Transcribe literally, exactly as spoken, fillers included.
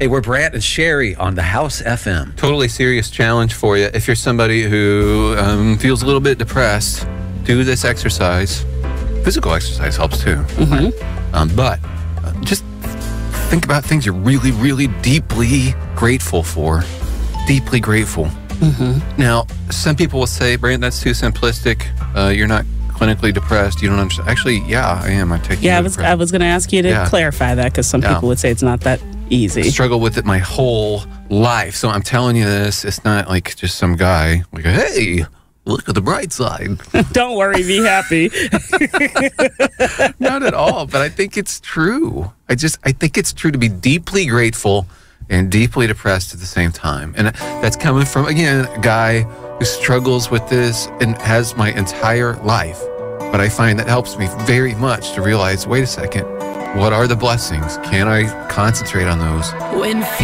Hey, we're Brant and Sherry on the House F M. Totally serious challenge for you. If you're somebody who um, feels a little bit depressed, do this exercise. Physical exercise helps too. Mm-hmm. Um, but uh, just think about things you're really, really deeply grateful for. Deeply grateful. Mm-hmm. Now, some people will say, Brant, that's too simplistic. Uh, you're not clinically depressed. You don't understand. Actually, yeah, I am. I take Yeah, I was I was going to ask you to Yeah. clarify that, because some Yeah. people would say it's not that easy. I struggled with it my whole life. So I'm telling you this, it's not like just some guy like, hey, look at the bright side. Don't worry, be happy. Not at all, but I think it's true. I just, I think it's true to be deeply grateful and deeply depressed at the same time. And that's coming from, again, a guy who struggles with this and has my entire life. But I find that helps me very much to realize, wait a second, what are the blessings? Can I concentrate on those? When